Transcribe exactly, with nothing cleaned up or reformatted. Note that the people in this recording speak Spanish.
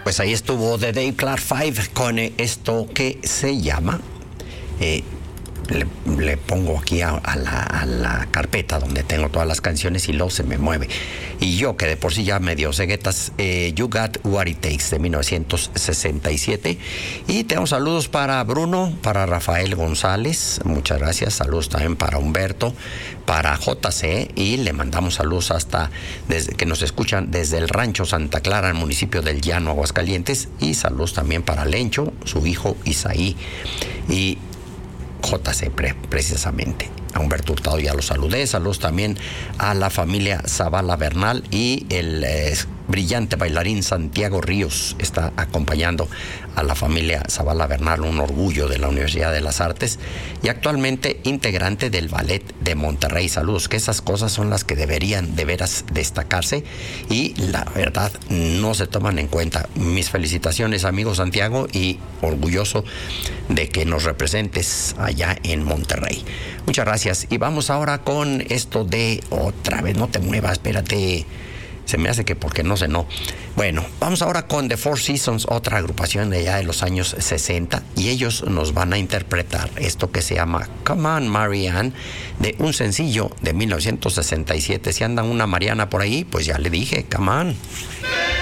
Pues ahí estuvo The Dave Clark Five con esto que se llama... Eh, le, le pongo aquí a, a, la, a la carpeta donde tengo todas las canciones y luego se me mueve. Y yo, que de por sí ya medio ceguetas, eh, You Got What It Takes, de mil novecientos sesenta y siete. Y tenemos saludos para Bruno, para Rafael González, muchas gracias. Saludos también para Humberto, para J C, y le mandamos saludos hasta desde que nos escuchan desde el Rancho Santa Clara, el municipio del Llano, Aguascalientes. Y saludos también para Lencho, su hijo Isaí, y J C pre, precisamente. A Humberto Hurtado ya lo saludé. Saludos también a la familia Zavala Bernal y el eh, brillante bailarín Santiago Ríos está acompañando a la familia Zavala Bernal, un orgullo de la Universidad de las Artes y actualmente integrante del Ballet de Monterrey. Saludos, que esas cosas son las que deberían de veras destacarse y la verdad no se toman en cuenta. Mis felicitaciones, amigo Santiago, y orgulloso de que nos representes allá en Monterrey. Muchas gracias. Y vamos ahora con esto de otra vez, no te muevas, espérate. Se me hace que porque no sé, no. Bueno, vamos ahora con The Four Seasons, otra agrupación de allá de los años sesenta, y ellos nos van a interpretar esto que se llama Come On Marianne, de un sencillo de mil novecientos sesenta y siete. Si anda una Mariana por ahí, pues ya le dije, come on.